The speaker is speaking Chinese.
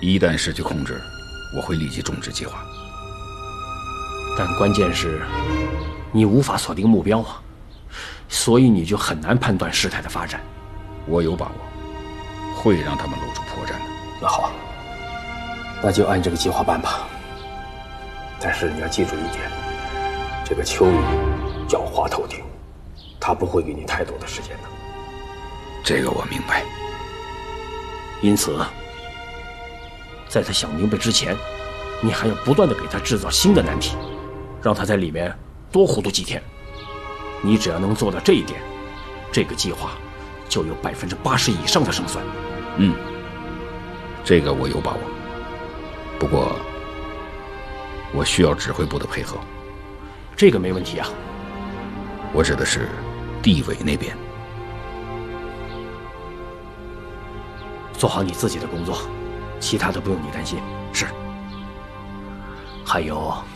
一旦失去控制，我会立即终止计划。 但关键是，你无法锁定目标啊，所以你就很难判断事态的发展。 我有把握，会让他们露出破绽的。 那好，那就按这个计划办吧。但是你要记住一点，这个秋雨狡猾透顶，他不会给你太多的时间的。 这个我明白。 因此，在他想明白之前，你还要不断地给他制造新的难题，让他在里面多糊涂几天。你只要能做到这一点，这个计划就有80%以上的胜算。 这个我有把握。不过，我需要指挥部的配合。 这个没问题啊。 我指的是地委那边。 做好你自己的工作，其他的不用你担心。是。还有，